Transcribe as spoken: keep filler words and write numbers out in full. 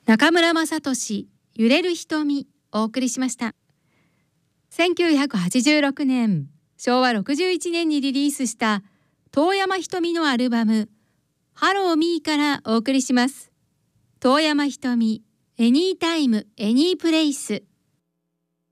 中村雅俊揺れる瞳お送りしました。せんきゅうひゃくはちじゅうろくねん、しょうわろくじゅういちねんにリリースした遠山ひとみのアルバムハローミーからお送りします。遠山ひとみ、エニータイム、エニープレイス。